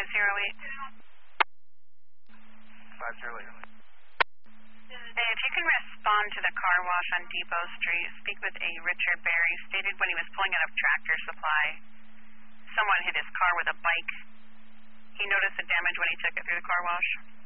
508. 508. Hey, if you can respond to the car wash on Depot Street, speak with a Richard Berry. Stated when he was pulling out of Tractor Supply, someone hit his car with a bike. He noticed the damage when he took it through the car wash.